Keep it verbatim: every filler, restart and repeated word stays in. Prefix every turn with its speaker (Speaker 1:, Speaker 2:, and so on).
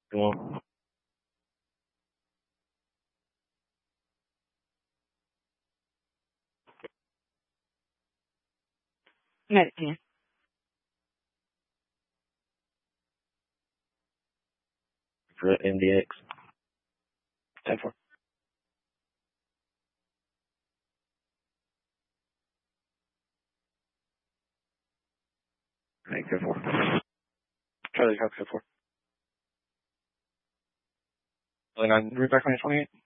Speaker 1: Come on.
Speaker 2: Net ten.
Speaker 1: For M D X. ten four. Right, ten four. Charlie, copy ten four. nine, read back on your twenty-eight.